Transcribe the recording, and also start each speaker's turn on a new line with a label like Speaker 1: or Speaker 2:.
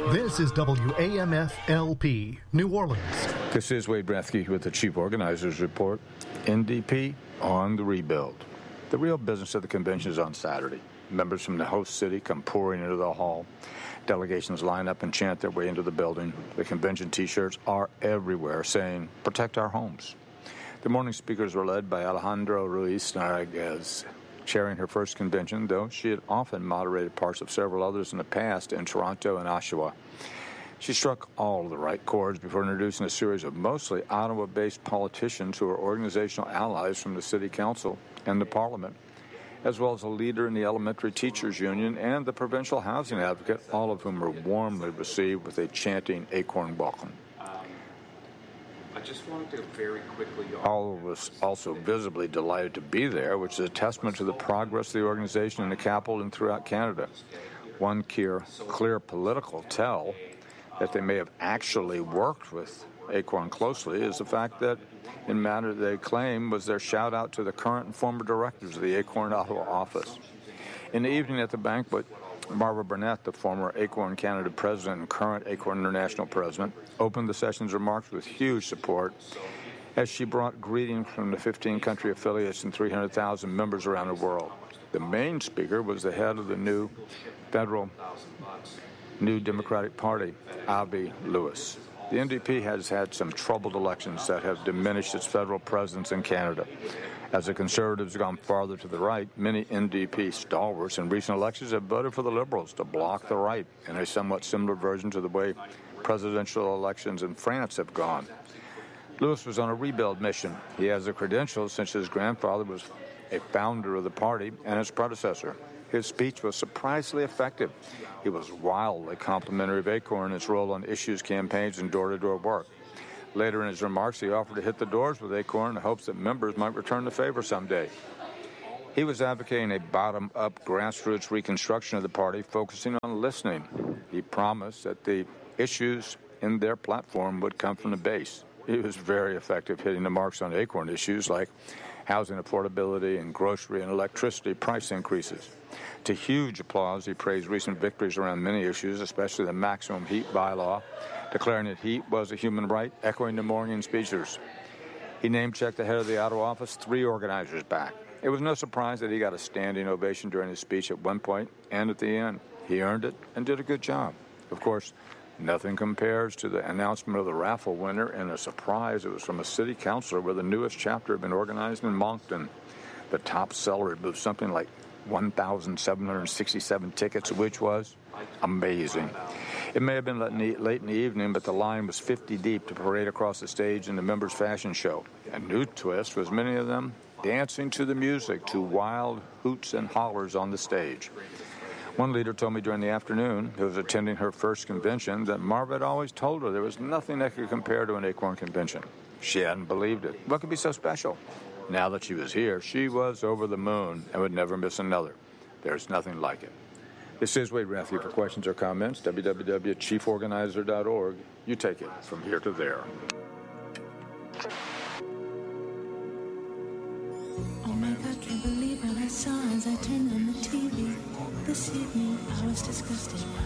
Speaker 1: This is WAMF-LP, New Orleans.
Speaker 2: This is Wade Brathke with the Chief Organizers Report. NDP on the rebuild. The real business of the convention is on Saturday. Members from the host city come pouring into the hall. Delegations line up and chant their way into the building. The convention T-shirts are everywhere saying, "Protect our homes." The morning speakers were led by Alejandra Ruiz Narvaez, chairing her first convention, though she had often moderated parts of several others in the past in Toronto and Oshawa. She struck all of the right chords before introducing a series of mostly Ottawa-based politicians who are organizational allies from the City Council and the Parliament, as well as a leader in the Elementary Teachers Union and the provincial housing advocate, all of whom were warmly received with a chanting acorn welcome.
Speaker 3: I just wanted to very quickly...
Speaker 2: All of us also visibly delighted to be there, which is a testament to the progress of the organization in the capital and throughout Canada. One clear political tell that they may have actually worked with Acorn closely is the fact that, in matter they claim, was their shout-out to the current and former directors of the Acorn Ottawa office. In the evening at the banquet, Barbara Burnett, the former Acorn Canada president and current Acorn International president, opened the session's remarks with huge support as she brought greetings from the 15 country affiliates and 300,000 members around the world. The main speaker was the head of the New Democratic Party, Avi Lewis. The NDP has had some troubled elections that have diminished its federal presence in Canada. As the Conservatives have gone farther to the right, many NDP stalwarts in recent elections have voted for the Liberals to block the right, in a somewhat similar version to the way presidential elections in France have gone. Lewis was on a rebuild mission. He has the credentials since his grandfather was a founder of the party and his predecessor. His speech was surprisingly effective. He was wildly complimentary of Acorn and its role on issues, campaigns, and door-to-door work. Later in his remarks, he offered to hit the doors with Acorn in hopes that members might return the favor someday. He was advocating a bottom-up grassroots reconstruction of the party, focusing on listening. He promised that the issues in their platform would come from the base. He was very effective hitting the marks on Acorn issues like housing affordability and grocery and electricity price increases. To huge applause, he praised recent victories around many issues, especially the maximum heat bylaw, declaring that heat was a human right, echoing the morning speeches. He name-checked the head of the Ottawa office, 3 organizers back. It was no surprise that he got a standing ovation during his speech at one point and at the end. He earned it and did a good job. Of course, nothing compares to the announcement of the raffle winner, and a surprise, it was from a city councilor where the newest chapter had been organized in Moncton. The top seller moved something like 1,767 tickets, which was amazing. It may have been late in the evening, but the line was 50 deep to parade across the stage in the members' fashion show. A new twist was many of them dancing to the music to wild hoots and hollers on the stage. One leader told me during the afternoon, who was attending her first convention, that Marva had always told her there was nothing that could compare to an Acorn convention. She hadn't believed it. What could be so special? Now that she was here, she was over the moon and would never miss another. There's nothing like it. This is Wade Brathke. For questions or comments, www.chieforganizer.org. You take it from here to there.
Speaker 4: Oh my God, can't believe what I saw as I turned on the TV. This evening, I was disgusted.